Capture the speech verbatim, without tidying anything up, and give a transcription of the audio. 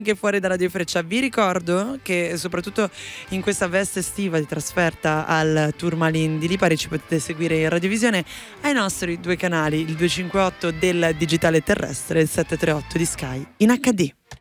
Anche fuori da Radio Freccia. Vi ricordo che soprattutto in questa veste estiva di trasferta al Tourmaline di Lipari ci potete seguire in radiovisione ai nostri due canali, il duecentocinquantotto del digitale terrestre e il settecentotrentotto di Sky in acca di.